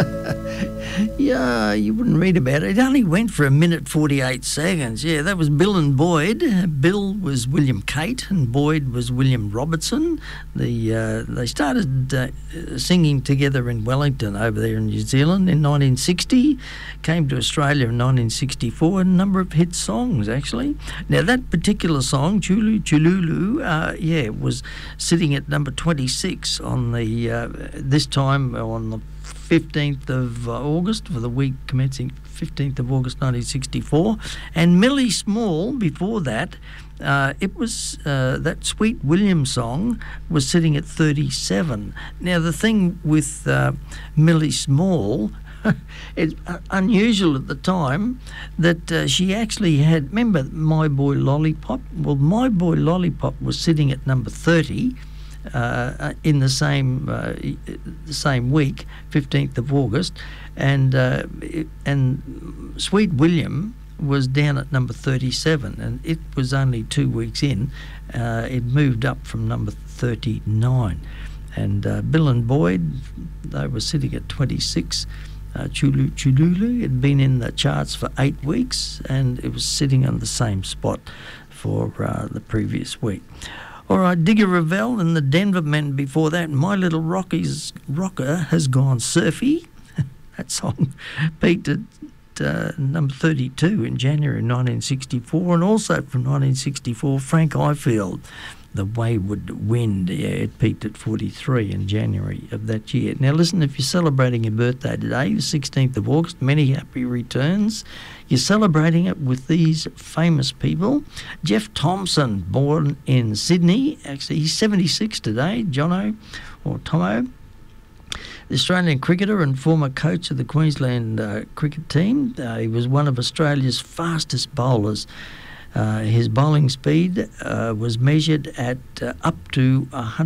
Yeah, you wouldn't read about it. It only went for 1:48. Yeah, that was Bill and Boyd. Bill was William Cate and Boyd was William Robertson. They started singing together in Wellington over there in New Zealand in 1960, came to Australia in 1964, and a number of hit songs, actually. Now, that particular song, Chulu Chululu, was sitting at number 26 on this time on the 15th of August, for the week commencing 15th of August 1964. And Millie Small, before that, it was that Sweet William song was sitting at 37. Now, the thing with Millie Small, it's unusual at the time that she actually had, remember My Boy Lollipop? Well, My Boy Lollipop was sitting at number 30 in the same week, 15th of August, and Sweet William was down at number 37, and it was only 2 weeks in. It moved up from number 39, and Bill and Boyd, they were sitting at 26. Chulu Chululu had been in the charts for 8 weeks, and it was sitting on the same spot for the previous week. All right, Digger Revell and the Denver Men before that. My Little Rocker Has Gone Surfy. That song peaked at number 32 in January 1964. And also from 1964, Frank Ifield, The Wayward Wind. Yeah, it peaked at 43 in January of that year. Now listen, if you're celebrating your birthday today, the 16th of August, many happy returns. You're celebrating it with these famous people. Jeff Thompson, born in Sydney. Actually, he's 76 today, Jono, or Tomo. The Australian cricketer and former coach of the Queensland cricket team. He was one of Australia's fastest bowlers. His bowling speed was measured at up to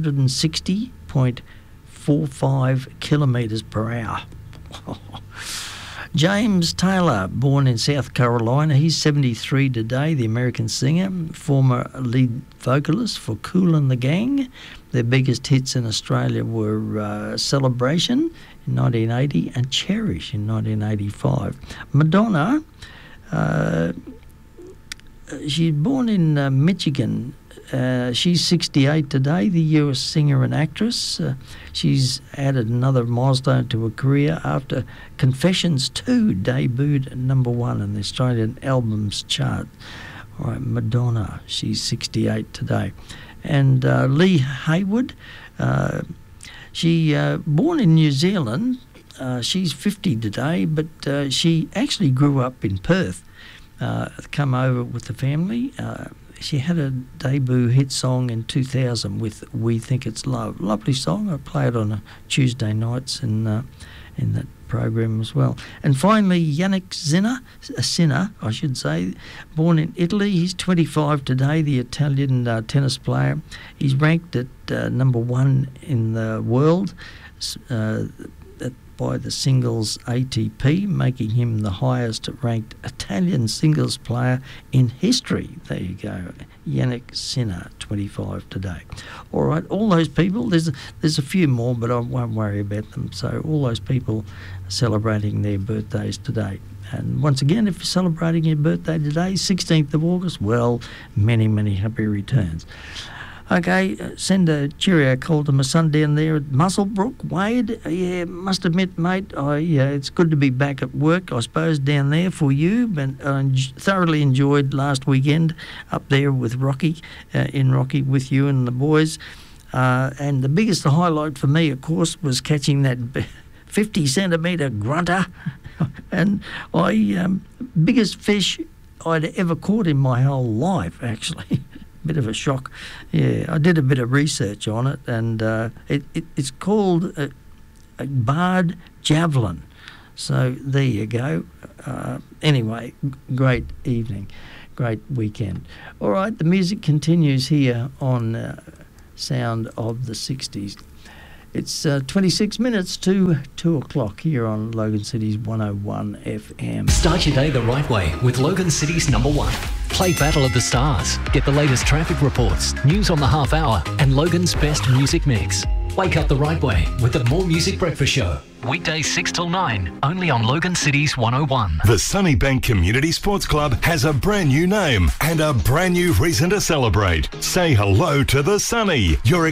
160.45 kilometres per hour. James Taylor, born in South Carolina, he's 73 today, the American singer, former lead vocalist for Kool and the Gang. Their biggest hits in Australia were Celebration in 1980 and Cherish in 1985. Madonna, she's born in Michigan. She's 68 today, the US singer and actress. She's added another milestone to her career after Confessions 2 debuted at number 1 in the Australian albums chart. All right, Madonna, she's 68 today. And Lee Hayward, she born in New Zealand. She's 50 today, but she actually grew up in Perth. Come over with the family. She had a debut hit song in 2000 with We Think It's Love. Lovely song. I play it on a Tuesday nights in that program as well. And finally, Yannick Sinner, I should say, born in Italy. He's 25 today, the Italian tennis player. He's ranked at number 1 in the world by the singles ATP, making him the highest ranked Italian singles player in history. There you go, Yannick Sinner, 25 today. All right, all those people, there's a few more, but I won't worry about them. So all those people are celebrating their birthdays today. And once again, if you're celebrating your birthday today, 16th of August, well, many, many happy returns. Okay, send a cheerio call to my son down there at Muswellbrook, Wade. Yeah, must admit, mate, it's good to be back at work, I suppose, down there for you. But I thoroughly enjoyed last weekend up there with Rocky, in Rocky with you and the boys. And the biggest highlight for me, of course, was catching that 50-centimetre grunter. And biggest fish I'd ever caught in my whole life, actually. Bit of a shock. Yeah, I did a bit of research on it, and it's called a barred javelin. So there you go. Anyway, great evening, great weekend. All right, the music continues here on Sound of the 60s. It's 26 minutes to 2 o'clock here on Logan City's 101 FM. Start your day the right way with Logan City's number 1. Play Battle of the Stars. Get the latest traffic reports, news on the half hour, and Logan's best music mix. Wake up the right way with the More Music Breakfast Show. Weekdays 6 till 9, only on Logan City's 101. The Sunnybank Community Sports Club has a brand new name and a brand new reason to celebrate. Say hello to the Sunny, your